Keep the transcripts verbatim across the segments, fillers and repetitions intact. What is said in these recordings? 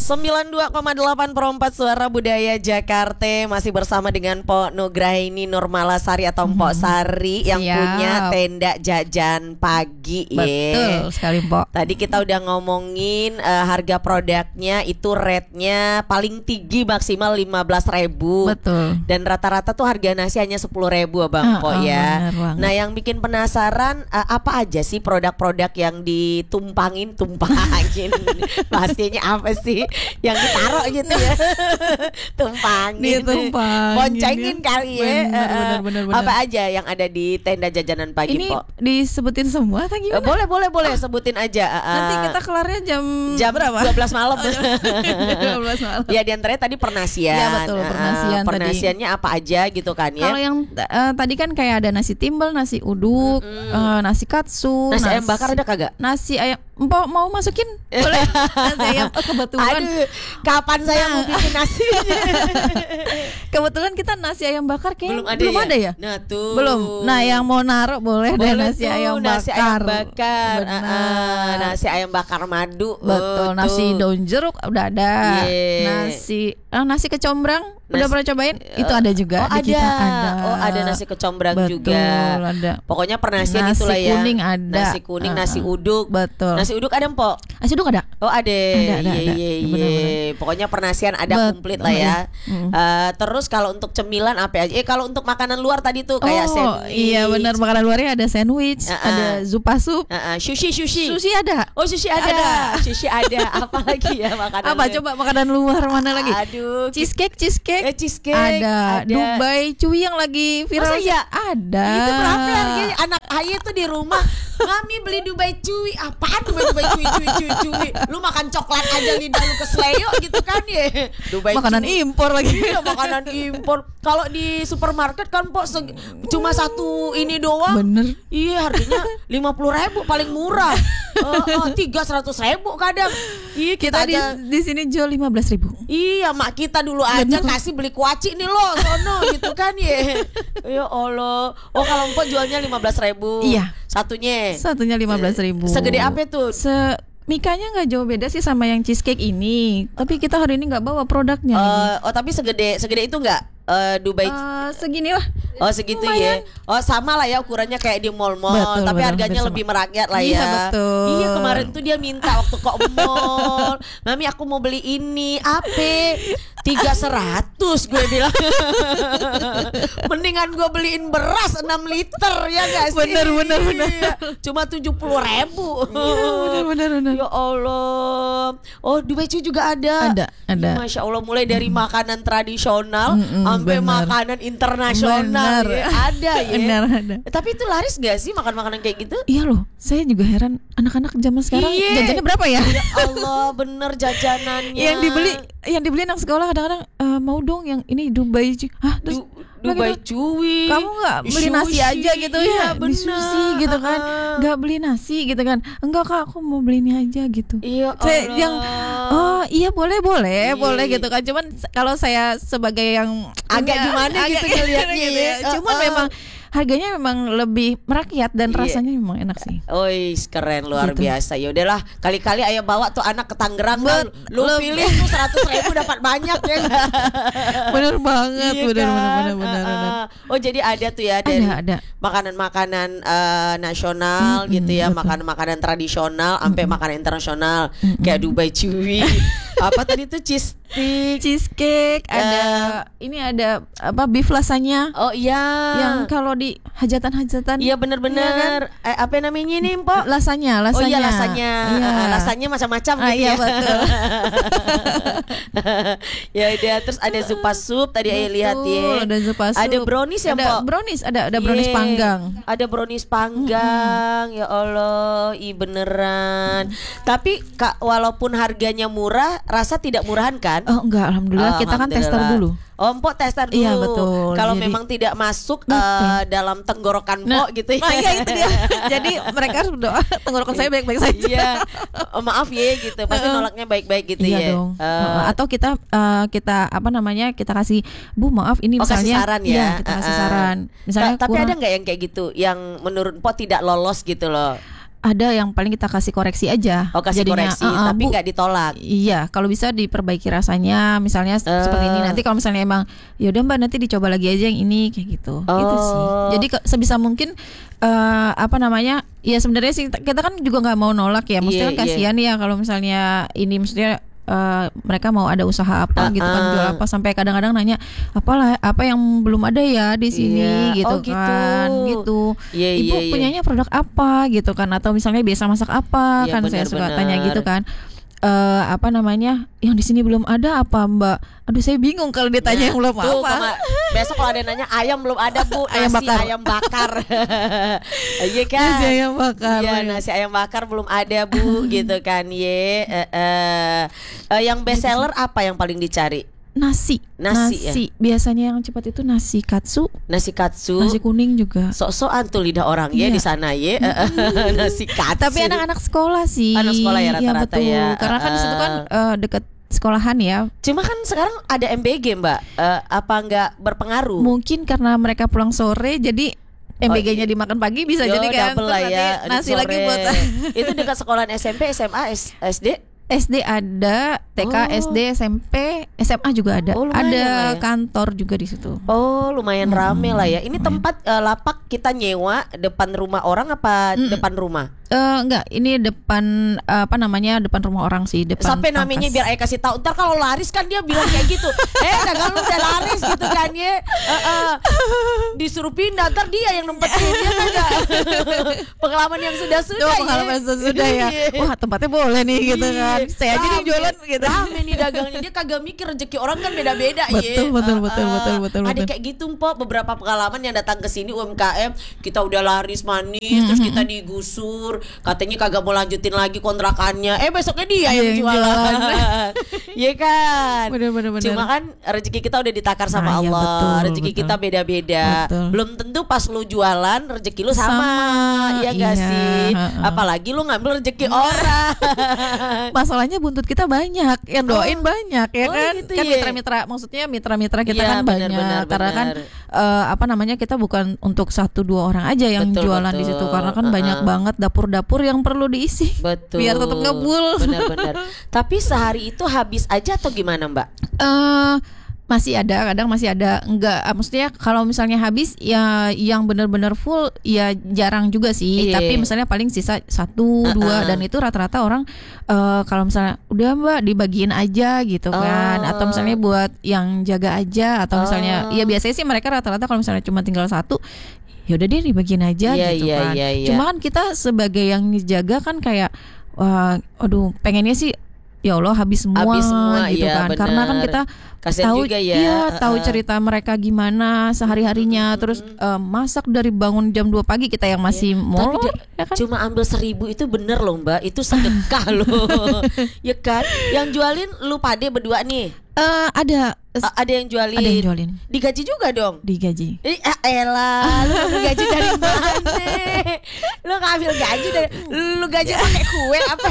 sembilan puluh dua koma delapan Perempat Suara Budaya Jakarta. Masih bersama dengan Po Nugraini Nurmalasari atau Mpok Sari yang Siap. punya tenda jajan pagi. Betul Ye. sekali, Mpok. Tadi kita udah ngomongin uh, harga produknya itu rate-nya paling tinggi maksimal lima belas ribu. Betul. Dan rata-rata tuh harga nasi hanya sepuluh ribu Abang Ah, Po ah, ya. benar banget. Nah, yang bikin penasaran uh, apa aja sih produk-produk yang ditumpangin tumpangin pastinya apa sih yang ditaruh gitu ya. Tumpangin, Ditumpangin, boncengin ya. kali ya. Benar, Uh, benar, benar, benar. Apa aja yang ada di tenda jajanan pagi, Ini Po? disebutin semua atau Uh, gimana? boleh boleh boleh sebutin aja. Uh, Nanti kita kelarnya jam jam berapa? dua belas malam. dua belas malam. Ya, di antaranya tadi pernasian. Ya, betul, Uh, pernasian tadi. Pernasiannya apa aja gitu kan ya? Kalau yang eh, tadi kan kayak ada nasi timbel, nasi uduk, eh, nasi katsu, Nasi ayam bakar ada kagak? Nasi ayam, Mpok mau masukin? Boleh. Nasi ayam, oh, kebetulan. Aduh, kapan saya mau bikin nasi? Kebetulan kita nasi ayam bakar kayak Belum ada belum ya? ada ya? Nah tuh. Belum. Nah, yang mau naruh boleh, Boleh deh nasi tuh, ayam nasi bakar. ayam bakar. Benar. Ah, ah, nasi ayam bakar madu. Betul, Oh, nasi tuh. daun jeruk udah ada. Yes. Nasi ah, nasi kecombrang udah Nasi- pernah cobain? Itu ada juga Oh, di ada. kita ada. Oh, ada nasi kecombrang Betul, juga. ada. Pokoknya pernasian Nasi itulah ya. kuning ada. Nasi kuning, Ah, nasi ah. uduk. Betul. Nasi uduk ada, Mpok? Nasi uduk ada. Oh, ada. Ada, ada, Iya, ada. iya, iya. Benar-benar. Pokoknya pernasian ada Bet- komplit lah ya. Mm. Eh, terus kalau untuk cemilan apa aja? Eh, kalau untuk makanan luar tadi tuh kayak oh, sandwich. iya benar, makanan luarnya ada sandwich, Ah, ah. ada zupa sup, Ah, ah, sushi, sushi. sushi ada. Oh, sushi ada. Ada. Sushi ada. Apa lagi ya makanan? Apa luar? coba makanan luar mana lagi? Aduh. Cheesecake, cheesecake. Eh, cheesecake ada. ada. Dubai cuy yang lagi viral. Masa iya? Ada. Itu berapa harganya? Anak Aye tuh di rumah, Mami beli Dubai cuy. Apaan Dubai Dubai cuy cuy cuy cuy? Lu makan coklat aja lidah lu kesleo gitu kan ya. Dubai Makanan cuy. impor lagi. Iya, makanan impor. Kalau di supermarket kan Po seg- cuma satu ini doang. Bener. Iya, harganya lima puluh ribu paling murah. Uh, uh, tiga seratus ribu kadang. Iya, kita, Kita di, aja. di sini jual lima belas ribu. Iya, mak kita dulu aja Bener. kasih beli kuaci nih lo, sono gitu kan ya. Ya Allah. Oh, kalau Mpok jualnya lima belas ribu. Iya. Satunya. Satunya lima belas ribu. Segede apa tuh? Se Mikanya nggak jauh beda sih sama yang cheesecake ini. Tapi kita hari ini nggak bawa produknya. nih. Eh, oh, tapi segede segede itu enggak? Eh, Dubai. Eh, segini lah. Oh, segitu lumayan. ya. Oh, sama lah ya ukurannya kayak di mall-mall, Betul, tapi betul, harganya hampir sama. lebih merakyat lah Iya, ya. betul. Iya, kemarin tuh dia minta waktu kok mall. Mami, aku mau beli ini. Apa? Tiga seratus gue bilang. Mendingan gue beliin beras enam liter ya gak sih? Bener, bener, bener. Iya. Cuma tujuh puluh ribu. Benar, benar, benar. Ya Allah. Oh, Dubai cuy juga ada. Ada, ada. Ih, Masya Allah, mulai dari makanan tradisional Mm-mm, sampai benar. makanan internasional. Benar. Ya. Ada ya. Benar, ada. Eh, Tapi itu laris gak sih makan makanan kayak gitu? Iya loh, saya juga heran anak-anak zaman sekarang Iya. jajannya berapa ya? Ya Allah, bener jajanannya. yang dibeli, yang dibeli anak sekolah kadang-kadang eh, mau dong yang ini Dubai. cu- Hah, terus Du- Dubai gitu, cuy. kamu nggak beli nasi Sushi. aja gitu Iya, ya? Di bener. sushi gitu kan? Nggak beli nasi gitu kan? Enggak kak, aku mau beli ini aja gitu. Iya Saya Allah. yang oh iya boleh boleh Iya. boleh gitu kan. Cuman s- kalau saya sebagai yang Agak punya- gimana gitu agak ngelihatnya gitu ya. Cuman Uh-uh. memang harganya memang lebih merakyat dan Iya. rasanya memang enak sih. Oi, keren luar Gitu. biasa. Ya udahlah, kali-kali ayah bawa tuh anak ke Tangerang, Bet- lu lebih. pilih tuh seratus ribu dapat banyak ya. nggak? Bener banget, Iya bener, kan? bener bener bener Ah, bener. ah. Oh, jadi ada tuh ya dari Ada ada. makanan-makanan eh, nasional Mm-mm, gitu ya, betul. makanan-makanan tradisional sampai makanan internasional kayak Dubai cuy. Apa tadi tuh cheese stick? Cheesecake ada ini ada apa beef lasagna Oh iya. yang kalau di hajatan-hajatan. Iya bener-bener. Eh, apa namanya ini, Mpok? Lasagna, Oh lasagna. iya lasanya, Iya. lasanya macam-macam Ah, gitu iya, ya. betul. Ya udah, terus ada zupa sup tadi ayah lihat ya. Ada zupa sup. Ada brownies ya, Ada Mpok? brownies, ada ada brownies Iya. panggang. Ada brownies panggang. Ya Allah, i beneran. Tapi Kak, walaupun harganya murah, rasa tidak murahan kan? Oh enggak, alhamdulillah kita kan tester Alhamdulillah. dulu. Oh, Mpok tester dulu. Iya, betul. Kalau Jadi- memang tidak masuk Betul. eh, dalam tenggorokan Mpok gitu ya. Nah, iya itu dia. Jadi mereka harus berdoa tenggorokan saya baik-baik saja. Iya. Oh, maaf ya gitu. Pasti Heeh. nolaknya baik-baik gitu Iya ya. dong. Eh, Heeh. Atau kita eh, kita apa namanya kita kasih Bu maaf ini Oh, kasih misalnya saran ya. Iya, kita kasih Uh-uh. saran. Misalnya Ta- tapi kurang- ada nggak yang kayak gitu, yang menurut Mpok tidak lolos gitu loh? ada yang paling kita kasih koreksi aja. Oh, kasih Jadinya, koreksi, uh, uh, tapi Bu, nggak ditolak. Iya, kalau bisa diperbaiki rasanya, misalnya Uh. seperti ini. Nanti kalau misalnya emang, yaudah Mbak nanti dicoba lagi aja yang ini kayak gitu. Gitu sih. Oh. Jadi ke- sebisa mungkin uh, apa namanya? Ya sebenarnya sih kita kan juga nggak mau nolak ya. Maksudnya Iya, kan kasihan ya kalau misalnya ini maksudnya uh, mereka mau ada usaha apa Uh-uh. gitu kan, jual apa, sampai kadang-kadang nanya apalah apa yang belum ada ya di sini Iya. gitu Oh, gitu. kan gitu. Iya, Ibu iya, iya. punyanya produk apa gitu kan, atau misalnya biasa masak apa Iya, kan, saya suka benar-benar. tanya gitu kan. Eh apa namanya, yang di sini belum ada apa Mbak? Aduh saya bingung kalau ditanya yang belum Tuh, apa. Mama, besok kalau ada yang nanya ayam belum ada Bu, Ayam nasi bakar. ayam bakar. Iya kan? Nasi ayam bakar. Iya, ya. nasi ayam bakar belum ada Bu, gitu kan ye. Eh, eh. Eh, yang best seller apa yang paling dicari? Nasi, Nasi, ya? Biasanya yang cepat itu nasi katsu, Nasi katsu. nasi kuning juga. Sok-sokan tuh lidah orang ya Iya. di sana ye. Nasi katsu. Tapi anak-anak sekolah sih. Anak sekolah ya Iya, rata-rata betul. ya. Karena kan di situ kan eh, dekat sekolahan ya. Cuma kan sekarang ada M B G Mbak. Eh, apa nggak berpengaruh? Mungkin karena mereka pulang sore jadi M B G-nya Oh, dimakan pagi bisa Yo, jadi kan. double Terus lah nanti ya, nasi sore. lagi buat Itu dekat sekolahan S M P, S M A, S- SD. S D ada, T K, Oh. S D, S M P, S M A juga ada. Oh, lumayan ada lah ya. kantor juga di situ. Oh, lumayan Hmm, rame lah ya. Ini lumayan. tempat eh, lapak kita nyewa depan rumah orang apa Mm-mm. depan rumah? Eh enggak, ini depan eh, apa namanya? Depan rumah orang sih, depan. Sampai namanya pangkas. biar Ayah kasih tahu. Ntar kalau laris kan dia bilang kayak gitu. Eh, dagang lu udah laris gitu kan ya. Eh, eh. Disuruh pindah, ntar dia yang nempetin dia kan nggak? Pengalaman yang sudah sudah Oh, pengalaman sudah ya. Wah, tempatnya boleh nih gitu kan. Saya aja nih jualan gitu. Rame nih dagangnya, dia kagak mikir rezeki orang kan beda-beda ya. Betul, betul, Eh, betul, eh. betul, betul, Ada betul. kayak gitu Mpok, beberapa pengalaman yang datang ke sini U M K M, kita udah laris manis, terus kita digusur, katanya kagak mau lanjutin lagi kontrakannya. Eh besoknya dia Dia yang yang jualan. jualan. Iya kan? Bener, bener, bener. Cuma kan rezeki kita udah ditakar sama Ah, iya, Allah. betul, rezeki betul. kita beda-beda. Betul. Belum tentu pas lu jualan rezeki lu sama. Sama, Iya gak iya, sih? heeh. Apalagi lu ngambil rezeki orang. Masalahnya buntut kita banyak, yang doain Oh. banyak ya Oh, kan. gitu kan ya. mitra-mitra, maksudnya mitra-mitra kita Iya, kan benar, banyak. benar, Karena kan benar. eh, apa namanya, kita bukan untuk satu dua orang aja yang Betul, jualan di betul. situ, karena kan Uh-uh. banyak banget dapur-dapur yang perlu diisi. Betul. Biar tetap ngebul. Benar-benar. Tapi sehari itu habis aja atau gimana Mbak? Eh masih ada, kadang masih ada, enggak, ah, maksudnya kalau misalnya habis ya yang benar-benar full ya jarang juga sih. Iya. Tapi misalnya paling sisa satu Uh-uh. dua, dan itu rata-rata orang eh, kalau misalnya udah Mbak dibagiin aja gitu kan, Oh. atau misalnya buat yang jaga aja, atau misalnya Oh. ya biasanya sih mereka rata-rata kalau misalnya cuma tinggal satu, ya udah deh dibagiin aja Iya, gitu iya, kan. iya, iya. Cuma kan kita sebagai yang jaga kan kayak wah, aduh pengennya sih ya Allah habis semua, Habis semua, gitu iya, kan. Karena kan bener. kita Kasian tahu juga ya. iya, tahu Uh-uh. cerita mereka gimana sehari-harinya, terus eh, masak dari bangun jam dua pagi, kita yang masih Tapi molor dia ya kan. cuma ambil seribu itu bener loh Mbak. Itu sedekah loh. Ya kan? Yang jualin lu pade berdua nih. Eh, ada A- ada yang jualin. ada yang jualin Digaji juga dong. digaji. Eh, ah, elah, lu ngambil gaji dari mana? Lu ngambil gaji dari, lu gaji pakai kue apa?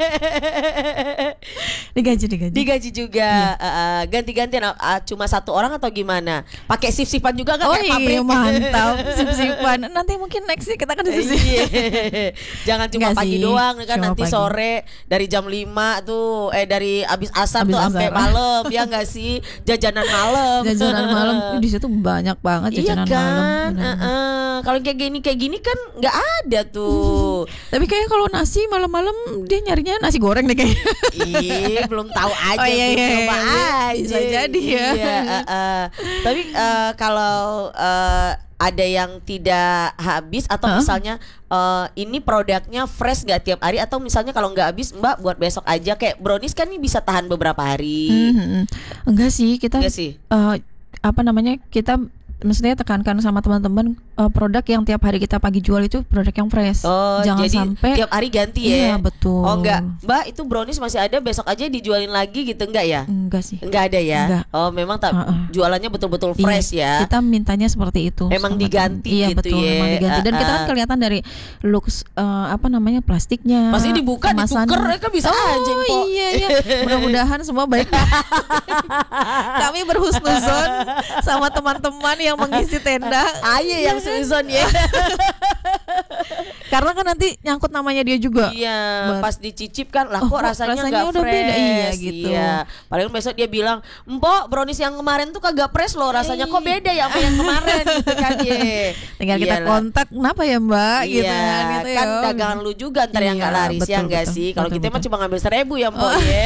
Digaji digaji. Digaji juga. Iya. uh, uh, ganti-gantian uh, cuma satu orang atau gimana? Pakai sip-sipan juga kan Oh kayak pabrik? iya, mantap. Sip-sipan. Nanti mungkin next sih kita akan sip-sip. Iya. Jangan cuma Enggak pagi sih, doang kan, cuma nanti pagi. sore dari jam lima tuh eh dari abis asar Abis tuh sampai asar. malam ya enggak sih? Jajanan malam. Jajanan malam di situ banyak banget Iya jajanan kan? malam. benar. Heeh. Kalau kayak gini kayak gini kan nggak ada tuh. Tapi kayaknya kalau nasi malam-malam dia nyarinya nasi goreng deh kayaknya. Ih, belum tahu aja Oh, iya, belum iya, coba iya. aja. Bisa jadi ya. Iya, eh, eh. Tapi eh, kalau eh, ada yang tidak habis atau Hah? misalnya eh, ini produknya fresh nggak tiap hari, atau misalnya kalau nggak habis Mbak buat besok aja, kayak brownies kan ini bisa tahan beberapa hari. Mhm. Enggak sih, kita Enggak sih? eh, apa namanya, kita maksudnya tekankan sama teman-teman eh, produk yang tiap hari kita pagi jual itu produk yang fresh. Oh, Jangan jadi sampai tiap hari ganti ya? Iya, betul. Oh enggak, Mbak itu brownies masih ada besok aja dijualin lagi gitu, enggak ya? Enggak sih. Enggak ada ya? Enggak. Oh memang tak Uh-uh. jualannya betul-betul Iya, fresh ya? Kita mintanya seperti itu. Emang sama diganti teman. Iya, gitu betul, ya. memang diganti. Dan kita kan Uh-uh. kelihatan dari looks eh, apa namanya, plastiknya. Pasti dibuka, kemasannya. dituker, mereka bisa oh, aja, Mpok. iya, iya. Mudah-mudahan semua baik. Kami berhusnuzon sama teman-teman yang mengisi tenda. Ayo yang seuzon ya. Karena kan nanti nyangkut namanya dia juga. Iya, Ber- pas dicicip kan lah Oh, kok kok rasanya rasanya nggak udah fresh. beda, iya, gitu. Iya. Paling besok dia bilang, "Mbok, brownies yang kemarin tuh kagak fresh loh, rasanya kok beda ya sama yang kemarin." Gitu kan, ye. Tinggal kita Iyalah. kontak, kenapa ya Mbak? Iya, Gitu kan, gitu kan ya. dagangan lu juga ntar yang nggak Iya, laris ya betul, enggak betul, sih? Kalau betul, kita mah betul. cuma ngambil seribu ya Mbok ya.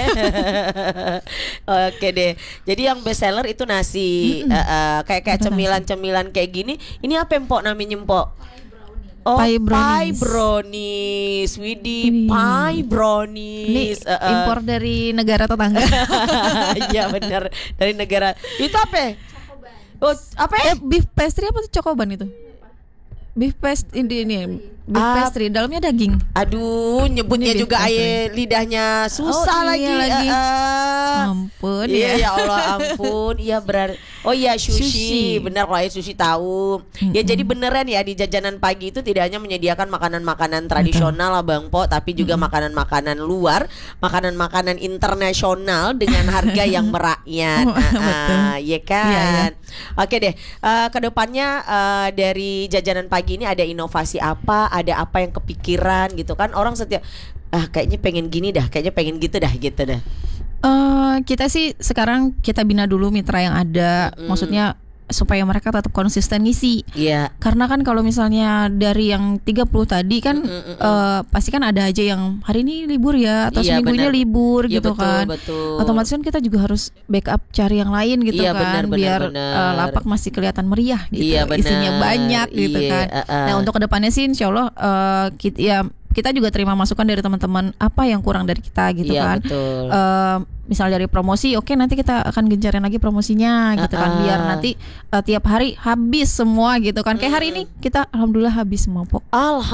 Oke deh. Jadi yang best seller itu nasi, eh, eh, kayak kayak Itu nasi. cemilan-cemilan kayak gini. Ini apa Mpok namanya Mpok? Oh, Pie pie brownies. brownies, Widih, Wih. pie Ini brownies. eh, eh. impor dari negara tetangga. Iya benar dari negara itu apa? Oh, apa? eh, beef pastry apa tuh cokoban itu? Beef pastry ini ini beef Ah. pastry dalamnya daging. Aduh, nyebutnya Ini beef juga pastry. aye lidahnya susah Oh, lagi. iya lagi. eh, eh. Ampun Iya ya. ya Allah ampun. Iya benar. Oh iya sushi, Sushi. benar kalau aye sushi tahu. Ya Mm-mm. jadi beneran ya di jajanan pagi itu tidak hanya menyediakan makanan-makanan tradisional Abang Po, tapi juga makanan-makanan luar, makanan-makanan internasional dengan harga yang merakyat. Oh, Ah, betul. ah, iya kan. Iya, iya. Oke deh. Eh, kedepannya eh, dari jajanan pagi ini ada inovasi apa? Ada apa yang kepikiran gitu kan? Orang setiap ah kayaknya pengen gini dah, kayaknya pengen gitu dah, gitu dah. Eh, kita sih sekarang kita bina dulu mitra yang ada, Mm-mm. maksudnya supaya mereka tetap konsisten ngisi. Iya. Karena kan kalau misalnya dari yang tiga puluh tadi kan Mm-mm-mm. eh, pasti kan ada aja yang hari ini libur ya atau Iya, seminggu ini benar. libur Iya, gitu betul, kan. betul. Otomatis kan kita juga harus backup cari yang lain gitu Iya, kan benar, benar, biar benar. eh, lapak masih kelihatan meriah gitu. Iya, benar. Isinya banyak gitu Iya, kan. uh-uh. Nah, untuk kedepannya sih insya Allah eh, kita ya kita juga terima masukan dari teman-teman apa yang kurang dari kita gitu Iya, kan. betul. Eh, misal dari promosi, oke nanti kita akan gencarin lagi promosinya gitu kan, Uh-uh. biar nanti eh, tiap hari habis semua gitu kan. Kayak hari ini kita alhamdulillah habis semua Pok. Alhamdulillah.